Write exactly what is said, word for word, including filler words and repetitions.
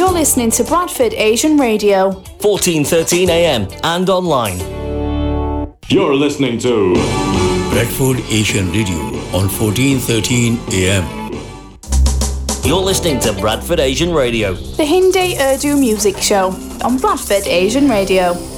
You're listening to Bradford Asian Radio, fourteen thirteen A M and online. You're listening to Bradford Asian Radio on fourteen thirteen A M. You're listening to Bradford Asian Radio, the Hindi Urdu music show on Bradford Asian Radio.